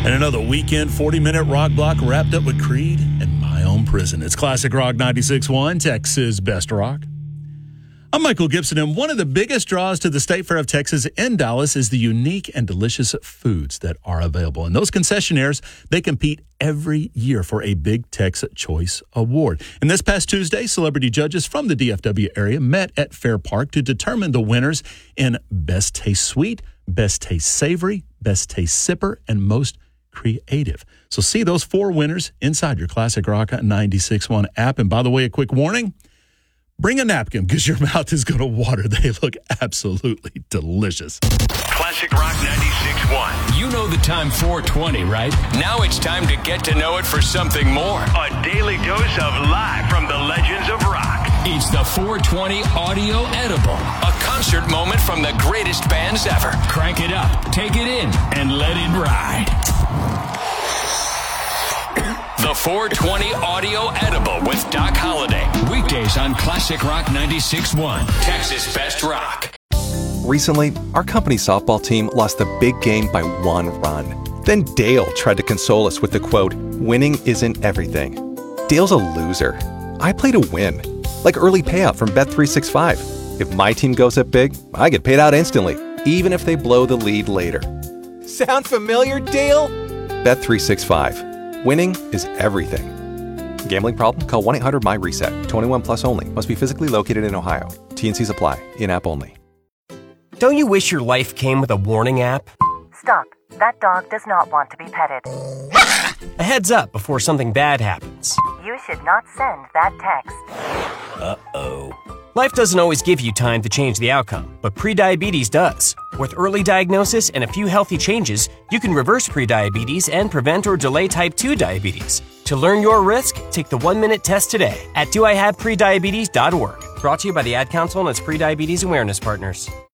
And another weekend 40-minute rock block wrapped up with Creed and My Own Prison. It's Classic Rock 96.1, Texas Best Rock. I'm Michael Gibson, and one of the biggest draws to the State Fair of Texas in Dallas is the unique and delicious foods that are available. And those concessionaires, they compete every year for a Big Tex Choice Award. And this past Tuesday, celebrity judges from the DFW area met at Fair Park to determine the winners in Best Taste Sweet, Best Taste Savory, Best Taste Sipper, and Most Creative. So see those 4 winners inside your Classic Rock 96.1 app. And by the way, a quick warning, bring a napkin because your mouth is going to water. They look absolutely delicious. Classic Rock 96.1. You know the time 420, right? Now it's time to get to know it for something more. A daily dose of live from the legends of rock. It's the 420 Audio Edible, a concert moment from the greatest bands ever. Crank it up, take it in, and let it ride. The 420 Audio Edible with Doc Holliday. Weekdays on Classic Rock 96.1, Texas Best Rock. Recently, our company softball team lost the big game by 1 run. Then Dale tried to console us with the quote, "Winning isn't everything." Dale's a loser. I play to win. Like early payout from Bet365. If my team goes up big, I get paid out instantly, even if they blow the lead later. Sound familiar, Dale? Bet365. Winning is everything. Gambling problem? Call 1-800-MY-RESET. 21 plus only. Must be physically located in Ohio. T&Cs apply. In-app only. Don't you wish your life came with a warning app? Stop. That dog does not want to be petted. A heads up before something bad happens. You should not send that text. Uh-oh. Life doesn't always give you time to change the outcome, but prediabetes does. With early diagnosis and a few healthy changes, you can reverse prediabetes and prevent or delay type 2 diabetes. To learn your risk, take the 1-minute test today at doihaveprediabetes.org. Brought to you by the Ad Council and its prediabetes awareness partners.